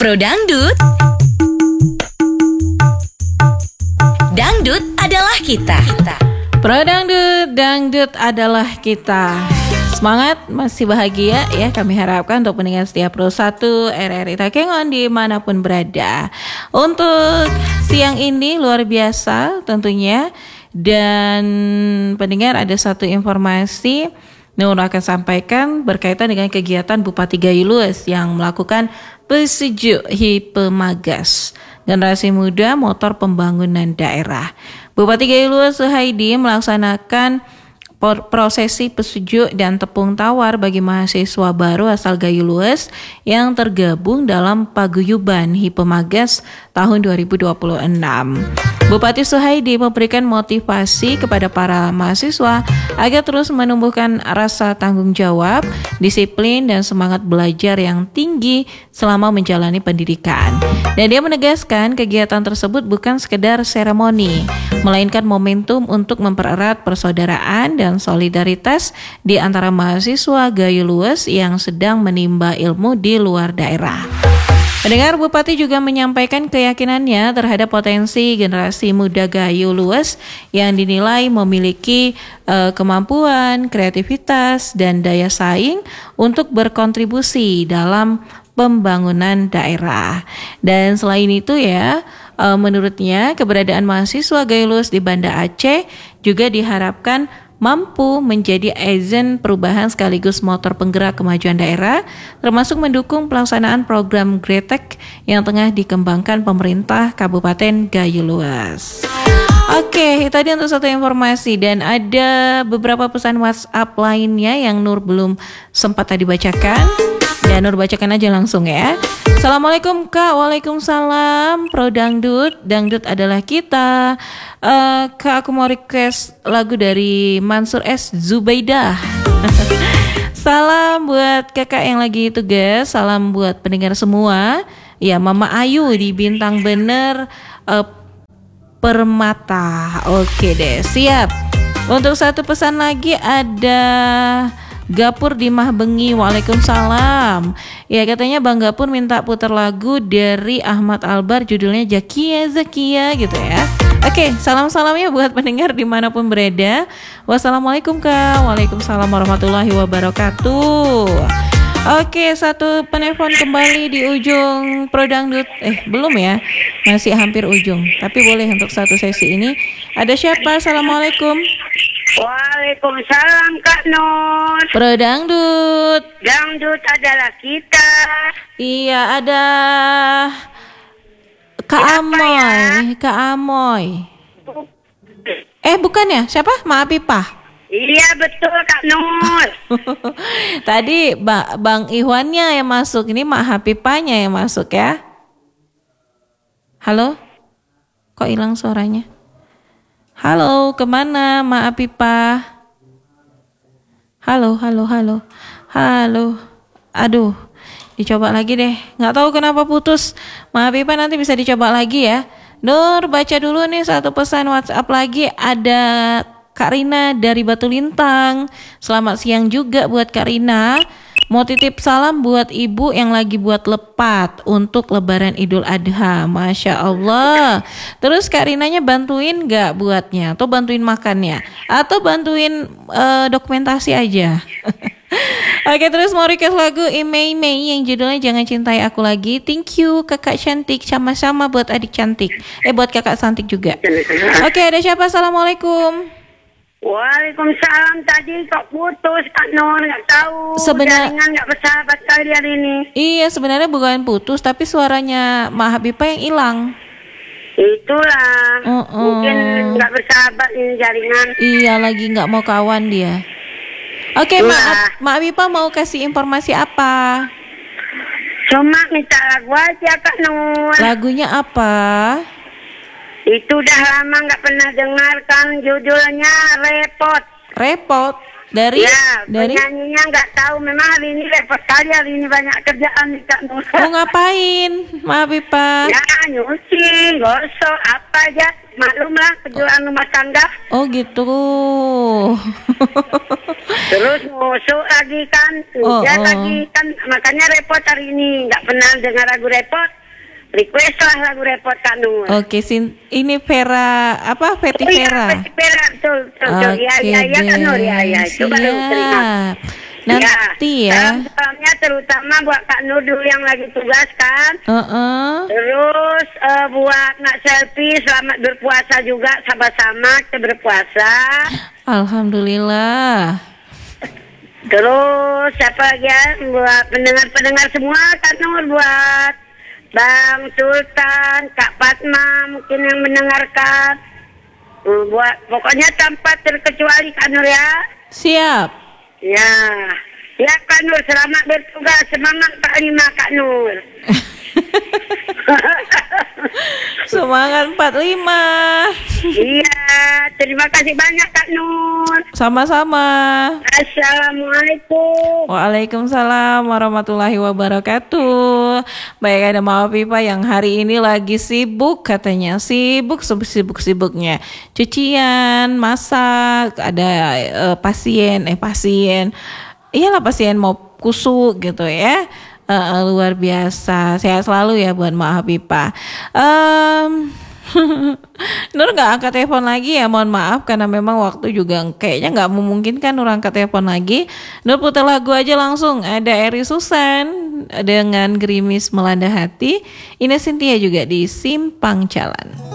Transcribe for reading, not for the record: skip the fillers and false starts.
Pro Dangdut. Dangdut adalah kita. Pro Dangdut, dangdut adalah kita. Semangat, masih bahagia ya kami harapkan untuk pendengar setia Pro 1 RRI Takengon dimanapun berada. Untuk siang ini luar biasa tentunya. Dan pendengar, ada satu informasi Nur akan sampaikan berkaitan dengan kegiatan Bupati Gayulus yang melakukan Pesejuk Hipemagas, generasi muda motor pembangunan daerah. Bupati Gayulus Suhaidi melaksanakan prosesi pesejuk dan tepung tawar bagi mahasiswa baru asal Gayulus yang tergabung dalam paguyuban Hipemagas tahun 2026. Bupati Suhaidi memberikan motivasi kepada para mahasiswa agar terus menumbuhkan rasa tanggung jawab, disiplin, dan semangat belajar yang tinggi selama menjalani pendidikan. Dan dia menegaskan kegiatan tersebut bukan sekedar seremoni, melainkan momentum untuk mempererat persaudaraan dan solidaritas di antara mahasiswa Gayulus yang sedang menimba ilmu di luar daerah. Pendengar, Bupati juga menyampaikan keyakinannya terhadap potensi generasi muda Gayulus yang dinilai memiliki kemampuan, kreativitas, dan daya saing untuk berkontribusi dalam pembangunan daerah. Dan selain itu ya, menurutnya keberadaan mahasiswa Gayulus di Banda Aceh juga diharapkan mampu menjadi agen perubahan sekaligus motor penggerak kemajuan daerah, termasuk mendukung pelaksanaan program Gretek yang tengah dikembangkan pemerintah Kabupaten Gayulus. Oke, tadi untuk satu informasi, dan ada beberapa pesan WhatsApp lainnya yang Nur belum sempat tadi bacakan. Ya, Nur bacakan aja langsung ya. Assalamualaikum Kak. Waalaikumsalam. Pro Dangdut, dangdut adalah kita. Kak, aku mau request lagu dari Mansur S. Zubaidah. Salam buat kakak yang lagi tugas. Salam buat pendengar semua. Ya, Mama Ayu di Bintang Bener Permata. Oke deh, siap. Untuk satu pesan lagi ada Gapur di Mahbengi. Waalaikumsalam. Ya, katanya Bang Gapur minta putar lagu dari Ahmad Albar, judulnya Zakia gitu ya. Oke, salam-salamnya buat pendengar dimanapun berada. Wassalamualaikum Kak. Waalaikumsalam warahmatullahi wabarakatuh. Oke, satu penelpon kembali di ujung Pro Dangdut. Belum ya, masih hampir ujung. Tapi boleh untuk satu sesi ini. Ada siapa? Assalamualaikum. Waalaikumsalam Kak Nur. Pro Dangdut. Dangdut adalah kita. Iya, ada Kak Amoy ya? Kak Amoy. Bukan ya? Siapa? Maaf Ipah. Iya betul Kak Nur. Tadi Bang Ihwannya yang masuk, ini Mak Hapipanya yang masuk ya. Halo? Kok hilang suaranya? Halo, kemana Mak Apipah? Halo. Aduh, dicoba lagi deh. Nggak tahu kenapa putus. Mak Apipah nanti bisa dicoba lagi ya. Nur, baca dulu nih satu pesan WhatsApp lagi. Ada Kak Rina dari Batu Lintang. Selamat siang juga buat Kak Rina. Mau titip salam buat ibu yang lagi buat lepat untuk Lebaran Idul Adha. Masya Allah. Terus Kak Rinanya bantuin gak buatnya? Atau bantuin makannya? Atau bantuin dokumentasi aja? Oke, terus mau request lagu Imei Mei yang judulnya Jangan Cintai Aku Lagi. Thank you kakak cantik. Sama-sama buat adik cantik. Buat kakak cantik juga. Oke, ada siapa? Assalamualaikum. Waalaikumsalam. Tadi kok putus Kak Nur, nggak tahu. Jaringan nggak bersahabat kali hari ini. Iya, sebenarnya bukan putus, tapi suaranya Mak Habibah yang hilang. Itulah. Mungkin nggak bersahabat ini jaringan. Iya, lagi nggak mau kawan dia. Oke, Mak Habibah mau kasih informasi apa? Cuma minta lagu aja Kak Nur. Lagunya apa? Itu udah lama nggak pernah dengarkan, judulnya Repot. Dari penyanyinya nggak tahu. Memang hari ini repot kali, hari ini banyak kerjaan nih Kak Nur. Mau ngapain, Mak Habibah? Ya nyuci, gosok, apa aja maklum lah kejuaraan rumah tangga. Oh gitu. Terus ngusuk lagi kan, hujan lagi kan, makanya repot hari ini. Nggak pernah dengar lagu repot. Request lah lagu repot Kak Nur. Oke, ini Vera apa? Peti Vera. Iya, Peti Vera, betul. Iya Kak Nur, ya. Itu baru terima. Nanti ya. Salamnya terutama buat Kak Nur dulu yang lagi tugas kan. Terus buat Nak Selfie selamat berpuasa juga, sama-sama kita berpuasa. Alhamdulillah. Terus siapa lagi ya? Buat pendengar-pendengar semua Kak Nur, buat Bang Sultan, Kak Fatma mungkin yang mendengarkan. Buat pokoknya tanpa terkecuali Kak Nur ya. Siap. Ya. Ya Kak Nur, selamat bertugas. Semangat 45 Kak Nur. Semangat 45. Iya, terima kasih banyak Kak Nur. Sama-sama. Assalamualaikum. Waalaikumsalam warahmatullahi wabarakatuh. Baik, ada Mama Pipa yang hari ini lagi sibuk katanya. Sibuk-sibuknya. Cucian, masak, ada pasien. Iyalah pasien mau kusuk gitu ya. Luar biasa. Sehat selalu ya buat Mak Habibah. Nur gak angkat telepon lagi ya, mohon maaf karena memang waktu juga kayaknya gak memungkinkan Nur angkat telepon lagi. Nur putar lagu aja langsung. Ada Eri Susan dengan Gerimis Melanda Hati, Ines Cynthia juga di Simpang Jalan.